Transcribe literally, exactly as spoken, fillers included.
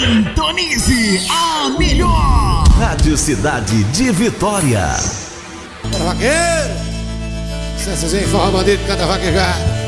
Sintonize a melhor Rádio Cidade de Vitória. Bora, vaqueiro! Césarzinho, forró bandido, canta vaquejada.